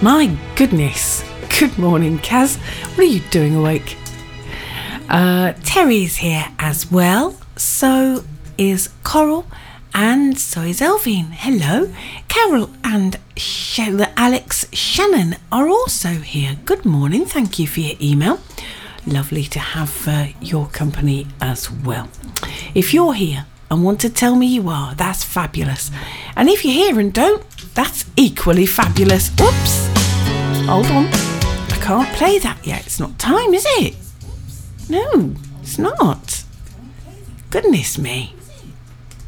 My goodness. Good morning, Kaz. What are you doing awake? Terry's here as well. So is Coral. And so is Elvine. Hello. Carol and Alex Shannon are also here. Good morning. Thank you for your email. Lovely to have your company as well. If you're here and want to tell me you are, that's fabulous. And if you're here and don't, that's equally fabulous. Oops. Hold on. I can't play that yet. It's not time, is it? No, it's not. Goodness me.